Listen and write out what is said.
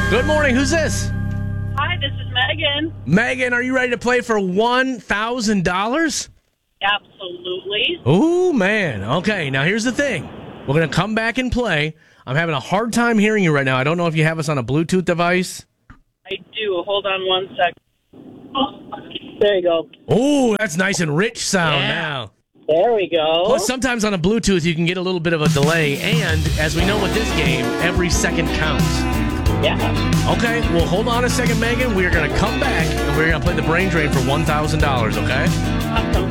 Good morning. Who's this? Hi, this is Megan. Megan, are you ready to play for $1,000? Absolutely. Oh, man. Okay, now here's the thing. We're going to come back and play. I'm having a hard time hearing you right now. I don't know if you have us on a Bluetooth device. I do. Hold on one second. There you go. Oh, that's nice and rich sound now. There we go. Plus, sometimes on a Bluetooth, you can get a little bit of a delay. And as we know with this game, every second counts. Yeah. Okay, well, hold on a second, Megan. We are going to come back, and we're going to play the brain drain for $1,000, okay? Awesome.